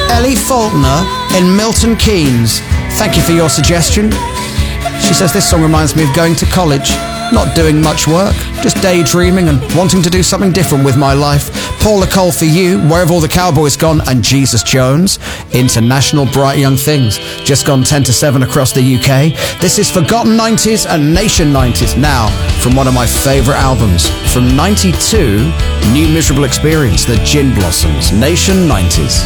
Ellie Faulkner in Milton Keynes. Thank you for your suggestion. She says this song reminds me of going to college, not doing much work, just daydreaming and wanting to do something different with my life. Paula Cole for you, Where Have All the Cowboys Gone, and Jesus Jones, International Bright Young Things, just gone 10 to 7 across the UK. This is Forgotten 90s and Nation 90s, now from one of my favourite albums. From 92, New Miserable Experience, The Gin Blossoms, Nation 90s.